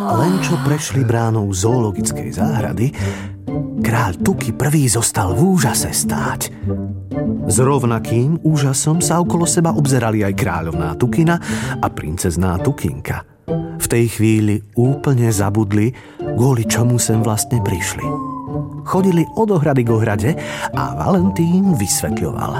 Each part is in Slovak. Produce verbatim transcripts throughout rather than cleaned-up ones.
Len čo prešli bránou zoologickej záhrady, kráľ Tuky prvý zostal v úžase stáť. S rovnakým úžasom sa okolo seba obzerali aj kráľovná Tukina a princezná Tukinka. V tej chvíli úplne zabudli, kvôli čomu sem vlastne prišli. Chodili od ohrady k ohrade a Valentín vysvetľoval.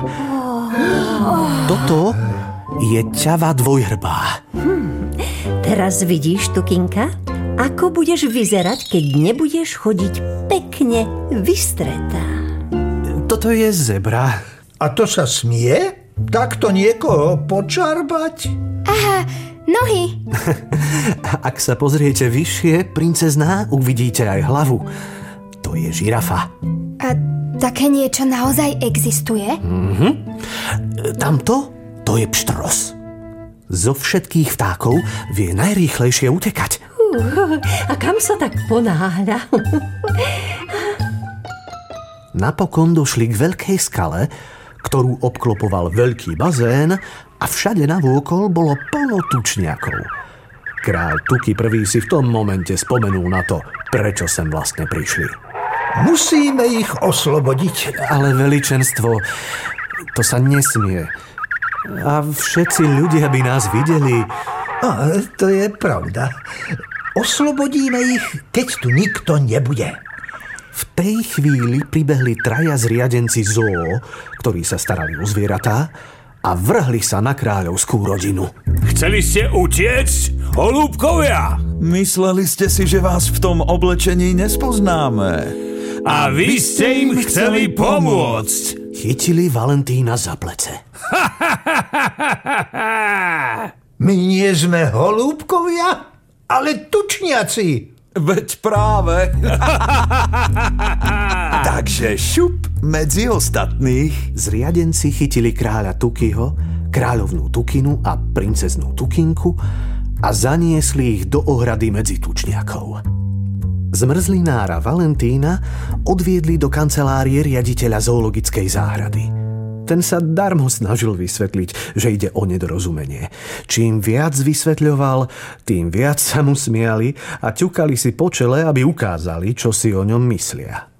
Toto je ťava dvojhrbá. Hm, teraz vidíš, Tukinka, ako budeš vyzerať, keď nebudeš chodiť pekne vystretá. Toto je zebra. A to sa smie? Takto niekoho počarbať? Aha, nohy. Ak sa pozriete vyššie, princezná, uvidíte aj hlavu. To je žirafa. A také niečo naozaj existuje? Mhm. Tamto, to je pštros. Zo všetkých vtákov vie najrýchlejšie utekať. Uh, a kam sa tak ponáhľa? Napokon došli k veľkej skale, ktorú obklopoval veľký bazén a všade navôkol bolo plno tučniakov. Kráľ Tuky prvý si v tom momente spomenul na to, prečo sem vlastne prišli. Musíme ich oslobodiť. Ale veličenstvo, to sa nesmie. A všetci ľudia by nás videli. A, to je pravda. Oslobodíme ich, keď tu nikto nebude. V tej chvíli pribehli traja zriadenci zoo, ktorí sa starali o zvieratá a vrhli sa na kráľovskú rodinu. Chceli ste utiecť, holúbkovia? Mysleli ste si, že vás v tom oblečení nespoznáme. A vy ste im chceli pomôcť. Chytili Valentína za plece. My nie sme holúbkovia, ale tučniaci. Veď práve. Takže šup medzi ostatných. Zriadenci chytili kráľa Tukyho, kráľovnú Tukinu a princeznú Tukinku a zaniesli ich do ohrady medzi tučniakov. Zmrzlinára Valentína odviedli do kancelárie riaditeľa zoologickej záhrady. Ten sa darmo snažil vysvetliť, že ide o nedorozumenie. Čím viac vysvetľoval, tým viac sa mu smiali a ťukali si po čele, aby ukázali, čo si o ňom myslia.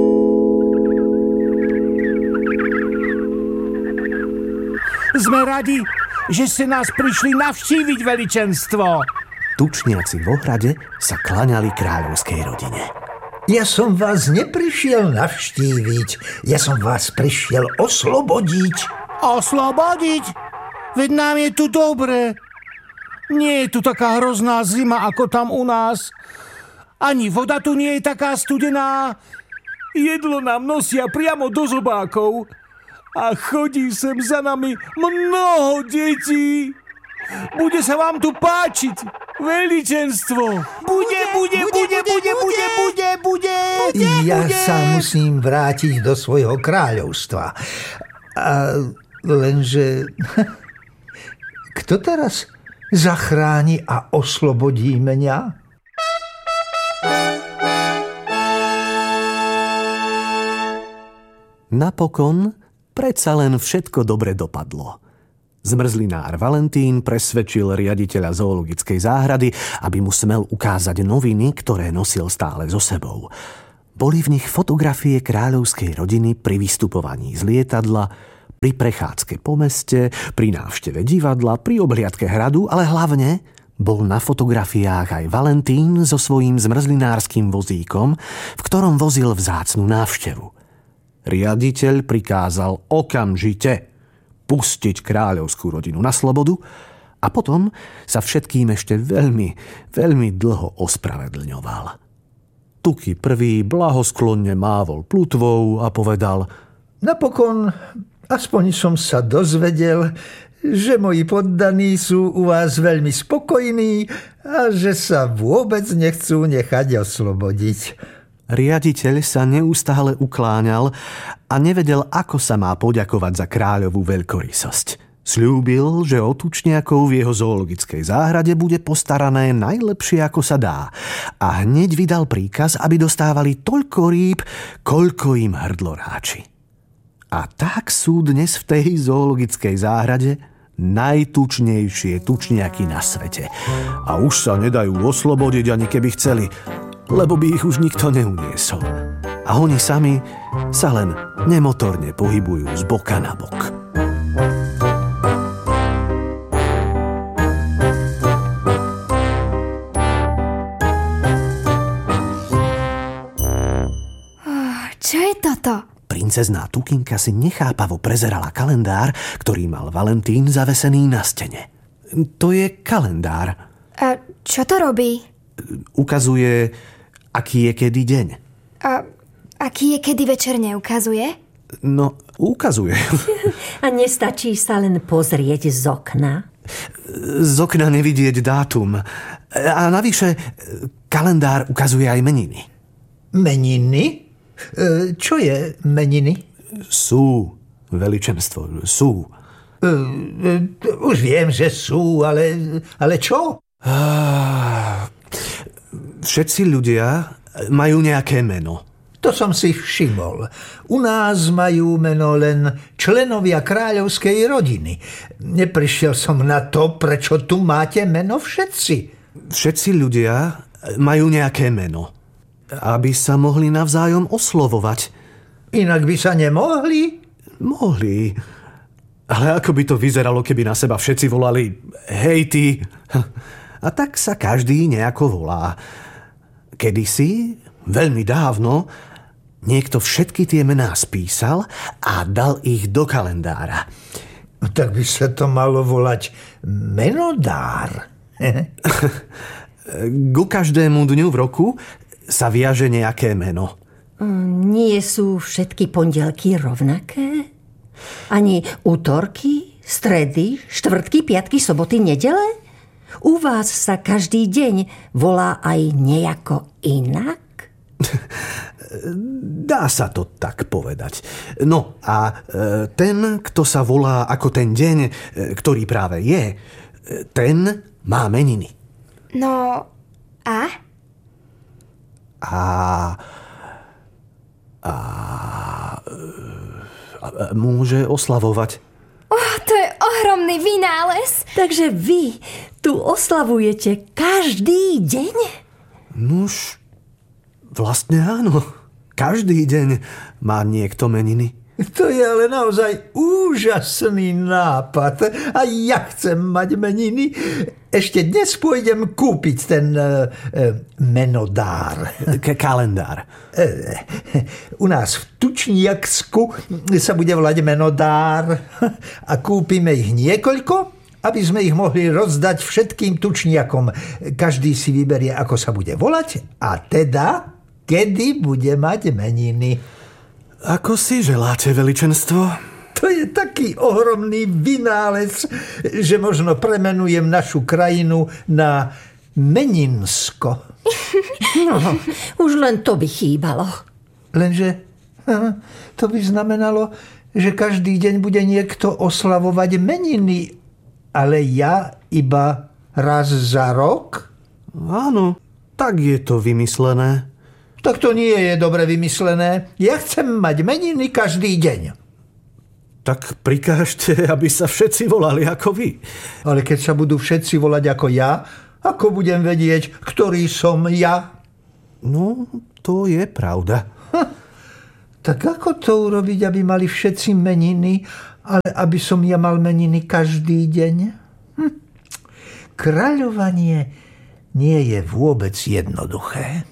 Sme radi, že ste nás prišli navštíviť, veličenstvo. Tučniaci v ohrade sa klaňali kráľovskej rodine. Ja som vás neprišiel navštíviť, ja som vás prišiel oslobodiť. Oslobodiť? Veď nám je tu dobre. Nie je tu taká hrozná zima, ako tam u nás. Ani voda tu nie je taká studená. Jedlo nám nosia priamo do zobákov. A chodí sem za nami mnoho detí. Bude sa vám tu páčiť, veličenstvo. Bude, bude, bude, bude, bude, bude, bude. Ja sa musím vrátiť do svojho kráľovstva. A lenže... Kto teraz zachráni a oslobodí mňa? Napokon predsa len všetko dobre dopadlo. Zmrzlinár Valentín presvedčil riaditeľa zoologickej záhrady, aby mu smel ukázať noviny, ktoré nosil stále so sebou. Boli v nich fotografie kráľovskej rodiny pri vystupovaní z lietadla, pri prechádzke po meste, pri návšteve divadla, pri obhliadke hradu, ale hlavne bol na fotografiách aj Valentín so svojím zmrzlinárskym vozíkom, v ktorom vozil vzácnu návštevu. Riaditeľ prikázal okamžite pustiť kráľovskú rodinu na slobodu a potom sa všetkým ešte veľmi, veľmi dlho ospravedlňoval. Tuky prvý blahosklonne mávol plutvou a povedal: Napokon aspoň som sa dozvedel, že moji poddaní sú u vás veľmi spokojní a že sa vôbec nechcú nechať oslobodiť. Riaditeľ sa neustále ukláňal a nevedel, ako sa má poďakovať za kráľovú veľkorysosť. Sľúbil, že o tučniakov v jeho zoologickej záhrade bude postarané najlepšie, ako sa dá. A hneď vydal príkaz, aby dostávali toľko rýb, koľko im hrdlo ráči. A tak sú dnes v tej zoologickej záhrade najtučnejšie tučniaky na svete. A už sa nedajú oslobodiť, ani keby chceli, lebo by ich už nikto neuniesol. A oni sami sa len nemotorne pohybujú z boka na bok. Čo je toto? Princezná Tukinka si nechápavo prezerala kalendár, ktorý mal Valentín zavesený na stene. To je kalendár. A čo to robí? Ukazuje, aký je kedy deň. A aký je kedy večer neukazuje? No, ukazuje. A nestačí sa len pozrieť z okna? Z okna nevidieť dátum. A navyše, kalendár ukazuje aj meniny. Meniny? E, čo je meniny? Sú, veličenstvo, sú. E, e, už viem, že sú, ale, ale čo? Všetci ľudia majú nejaké meno. To som si všimol. U nás majú meno len členovia kráľovskej rodiny. Neprišiel som na to, prečo tu máte meno všetci. Všetci ľudia majú nejaké meno, aby sa mohli navzájom oslovovať. Inak by sa nemohli? Mohli. Ale ako by to vyzeralo, keby na seba všetci volali hej ty. A tak sa každý nejako volá. Kedysi, veľmi dávno, niekto všetky tie mená spísal a dal ich do kalendára. Tak by sa to malo volať menodár. Ku každému dňu v roku sa viaže nejaké meno. Nie sú všetky pondelky rovnaké? Ani útorky, stredy, štvrtky, piatky, soboty, nedele? U vás sa každý deň volá aj nejako inak? Dá sa to tak povedať. No a ten, kto sa volá ako ten deň, ktorý práve je, ten má meniny. No a? A, a, a môže oslavovať. Oh, to je ohromný vynález. Takže vy tu oslavujete každý deň? Nuž, vlastne áno. Každý deň má niekto meniny. To je ale naozaj úžasný nápad. A ja chcem mať meniny. Ešte dnes pôjdem kúpiť ten e, menodár. K- kalendár. E, u nás v Tučniaksku sa bude volať menodár a kúpime ich niekoľko, aby sme ich mohli rozdať všetkým tučniakom. Každý si vyberie, ako sa bude volať a teda, kedy bude mať meniny. Ako si želáte, veličenstvo? To je taký ohromný vynález, že možno premenujem našu krajinu na Meninsko. No, už len to by chýbalo. Lenže to by znamenalo, že každý deň bude niekto oslavovať meniny, ale ja iba raz za rok? Áno, tak je to vymyslené. Tak to nie je dobre vymyslené. Ja chcem mať meniny každý deň. Tak prikážte, aby sa všetci volali ako vy. Ale keď sa budú všetci volať ako ja, ako budem vedieť, ktorý som ja? No, to je pravda. Ha, tak ako to urobiť, aby mali všetci meniny, ale aby som ja mal meniny každý deň? Hm. Kráľovanie nie je vôbec jednoduché.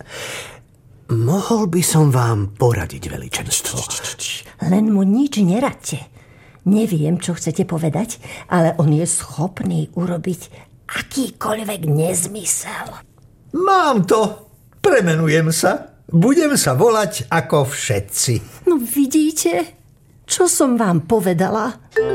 Mohol by som vám poradiť, veličenstvo. Len mu nič neradte. Neviem, čo chcete povedať, ale on je schopný urobiť akýkoľvek nezmysel. Mám to. Premenujem sa. Budem sa volať ako všetci. No vidíte, čo som vám povedala?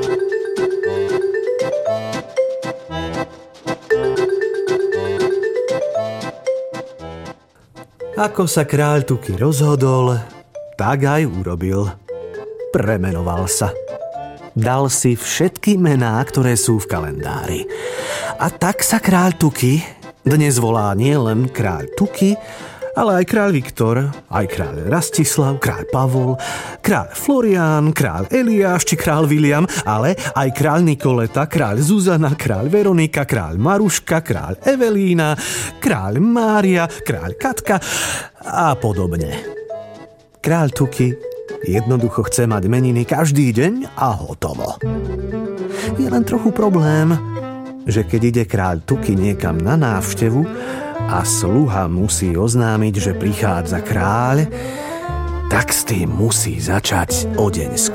Ako sa kráľ Tuky rozhodol, tak aj urobil. Premenoval sa. Dal si všetky mená, ktoré sú v kalendári. A tak sa kráľ Tuky dnes volá nie len kráľ Tuky, ale aj kráľ Viktor, aj kráľ Rastislav, kráľ Pavol, kráľ Florián, kráľ Eliáš či kráľ William, ale aj kráľ Nikoleta, kráľ Zuzana, kráľ Veronika, kráľ Maruška, kráľ Evelína, kráľ Mária, kráľ Katka a podobne. Kráľ Tuky jednoducho chce mať meniny každý deň a hotovo. Je len trochu problém, že keď ide kráľ Tuky niekam na návštevu a sluha musí oznámiť, že prichádza kráľ, tak s tým musí začať o deň skôr.